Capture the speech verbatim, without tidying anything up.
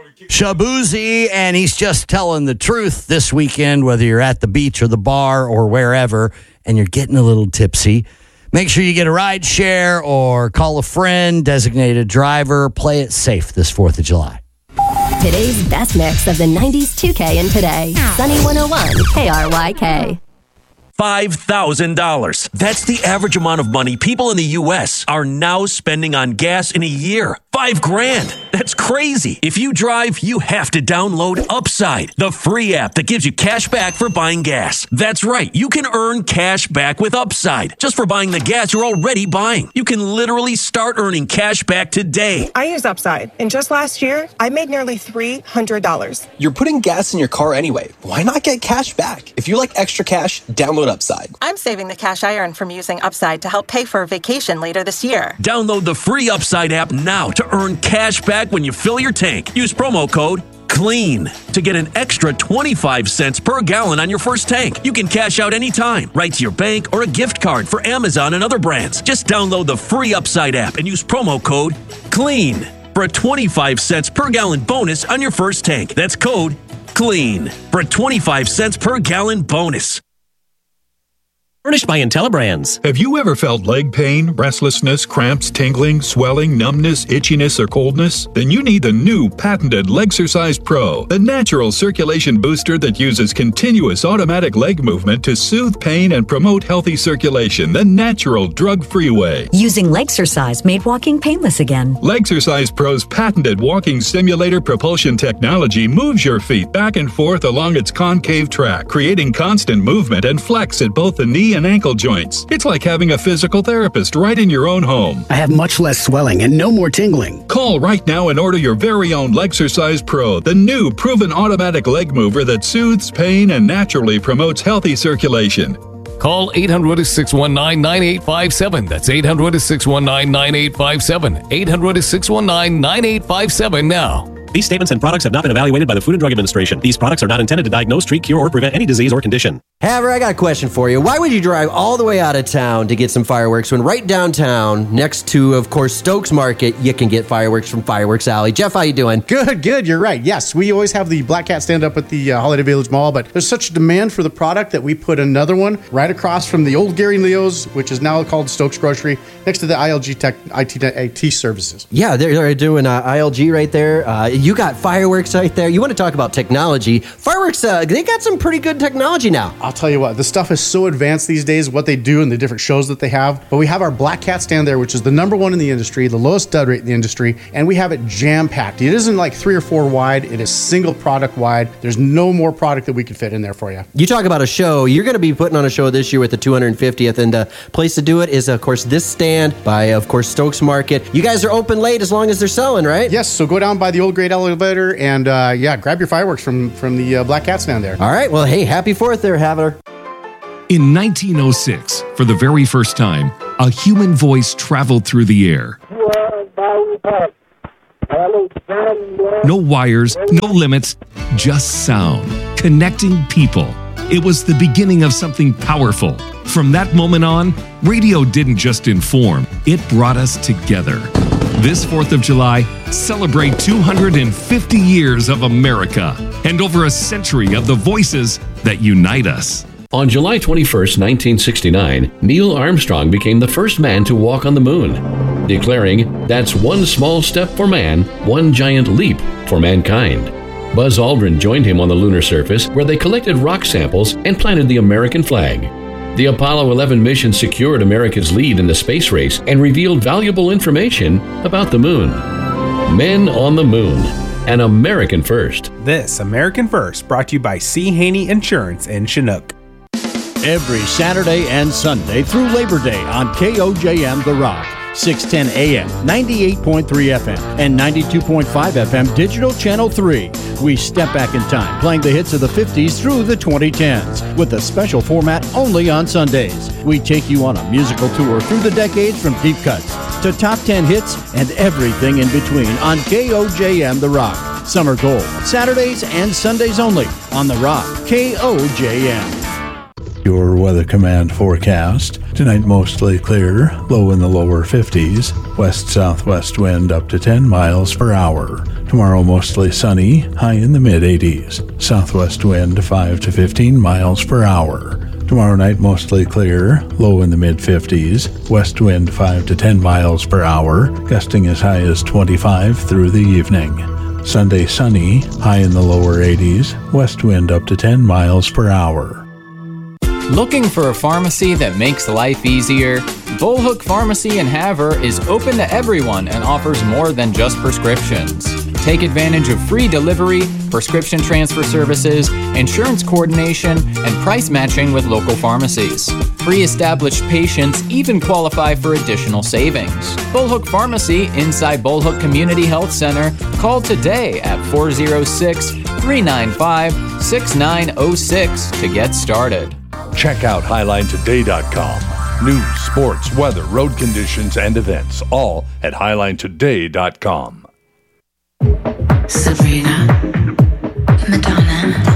Shabuzi, and he's just telling the truth this weekend, whether you're at the beach or the bar or wherever, and you're getting a little tipsy. Make sure you get a ride share or call a friend, designated driver. Play it safe this fourth of July. Today's best mix of the nineties two K and today. Sunny one oh one K R Y K. five thousand dollars. That's the average amount of money people in the U S are now spending on gas in a year. Five grand. That's crazy. If you drive, you have to download Upside, the free app that gives you cash back for buying gas. That's right. You can earn cash back with Upside just for buying the gas you're already buying. You can literally start earning cash back today. I use Upside, and just last year, I made nearly three hundred dollars. You're putting gas in your car anyway. Why not get cash back? If you like extra cash, download Upside. I'm saving the cash I earn from using Upside to help pay for a vacation later this year. Download the free Upside app now to earn cash back when you fill your tank. Use promo code CLEAN to get an extra twenty-five cents per gallon on your first tank. You can cash out anytime, right to your bank or a gift card for Amazon and other brands. Just download the free Upside app and use promo code CLEAN for a twenty-five cents per gallon bonus on your first tank. That's code CLEAN for a twenty-five cents per gallon bonus. Furnished by IntelliBrands. Have you ever felt leg pain, restlessness, cramps, tingling, swelling, numbness, itchiness, or coldness? Then you need the new patented Legsercise Pro, the natural circulation booster that uses continuous automatic leg movement to soothe pain and promote healthy circulation the natural drug-free way. Using Legsercise made walking painless again. Legsercise Pro's patented walking simulator propulsion technology moves your feet back and forth along its concave track, creating constant movement and flex at both the knee and ankle joints. It's like having a physical therapist right in your own home. I have much less swelling and no more tingling. Call right now and order your very own Legsercise Pro, the new proven automatic leg mover that soothes pain and naturally promotes healthy circulation. Call eight hundred, six one nine, nine eight five seven. That's eight hundred, six one nine, nine eight five seven. eight hundred, six one nine, nine eight five seven now. These statements and products have not been evaluated by the Food and Drug Administration. These products are not intended to diagnose, treat, cure, or prevent any disease or condition. Haver, I got a question for you. Why would you drive all the way out of town to get some fireworks when right downtown, next to, of course, Stokes Market, you can get fireworks from Fireworks Alley? Jeff, how you doing? Good, good. You're right. Yes, we always have the Black Cat stand up at the uh, Holiday Village Mall, but there's such a demand for the product that we put another one right across from the old Gary Leo's, which is now called Stokes Grocery, next to the I L G Tech I T, I T services. Yeah, they're, they're doing uh, I L G right there. Uh, you got fireworks right there. You want to talk about technology. Fireworks, uh, they got some pretty good technology now. I'll tell you what, the stuff is so advanced these days, what they do and the different shows that they have. But we have our Black Cat stand there, which is the number one in the industry, the lowest dud rate in the industry, and we have it jam-packed. It isn't like three or four wide. It is single product wide. There's no more product that we could fit in there for you. You talk about a show. You're going to be putting on a show this year with the two hundred fiftieth, and the place to do it is, of course, this stand by, of course, Stokes Market. You guys are open late as long as they're selling, right? Yes, so go down by the old Great Elevator and, uh, yeah, grab your fireworks from, from the uh, Black Cat stand there. All right, well, hey, happy fourth there, Haver. In nineteen oh six, for the very first time, a human voice traveled through the air. No wires, no limits, just sound, connecting people. It was the beginning of something powerful. From that moment on, radio didn't just inform, it brought us together. This fourth of July, celebrate two hundred fifty years of America and over a century of the voices that unite us. On July twenty-first, nineteen sixty-nine, Neil Armstrong became the first man to walk on the moon, declaring, "That's one small step for man, one giant leap for mankind." Buzz Aldrin joined him on the lunar surface, where they collected rock samples and planted the American flag. The Apollo eleven mission secured America's lead in the space race and revealed valuable information about the moon. Men on the Moon, an American first. This American First brought to you by C. Haney Insurance in Chinook. Every Saturday and Sunday through Labor Day on K O J M The Rock, six ten A M, ninety-eight point three F M, and ninety-two point five F M Digital Channel three. We step back in time, playing the hits of the fifties through the twenty tens, with a special format only on Sundays. We take you on a musical tour through the decades from deep cuts to top ten hits and everything in between on K O J M The Rock. Summer Gold, Saturdays and Sundays only on The Rock, K O J M. Your Weather Command forecast. Tonight, mostly clear, low in the lower fifties, west-southwest wind up to ten miles per hour. Tomorrow, mostly sunny, high in the mid-eighties, southwest wind five to fifteen miles per hour. Tomorrow night, mostly clear, low in the mid-fifties, west wind five to ten miles per hour, gusting as high as twenty-five through the evening. Sunday, sunny, high in the lower eighties, west wind up to ten miles per hour. Looking for a pharmacy that makes life easier? Bullhook Pharmacy in Havre is open to everyone and offers more than just prescriptions. Take advantage of free delivery, prescription transfer services, insurance coordination, and price matching with local pharmacies. Pre-established patients even qualify for additional savings. Bullhook Pharmacy inside Bullhook Community Health Center. Call today at four oh six, three nine five, six nine oh six to get started. Check out Highline Today dot com. News, sports, weather, road conditions, and events, all at Highline Today dot com. Sabrina.